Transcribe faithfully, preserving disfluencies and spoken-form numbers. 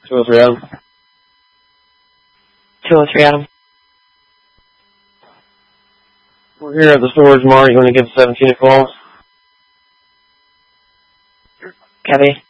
two oh three Adam. two oh three Adam. We're here at the storage mart. You want to give seventeen a call? Copy.